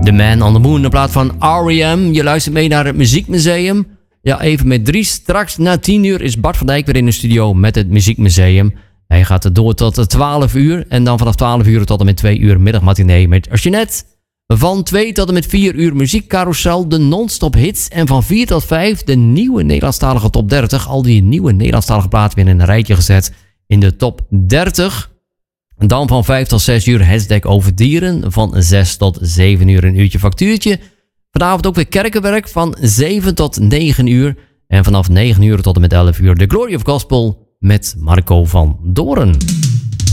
The Man on the Moon in plaats van R.E.M. Je luistert mee naar het Muziekmuseum. Ja, even met Dries. Straks na 10 uur is Bart van Dijk weer in de studio met het Muziekmuseum. Hij gaat er door tot 12 uur. En dan vanaf 12 uur tot en met 2 uur middagmatinee met Jeanette. Van 2 tot en met 4 uur muziekcarousel, de non-stop hits. En van 4 tot 5 de nieuwe Nederlandstalige top 30. Al die nieuwe Nederlandstalige platen weer in een rijtje gezet in de top 30. En dan van 5 tot 6 uur hashtag over dieren. Van 6 tot 7 uur een uurtje factuurtje. Vanavond ook weer kerkenwerk van 7 tot 9 uur. En vanaf 9 uur tot en met 11 uur de Glory of Gospel met Marco van Doorn.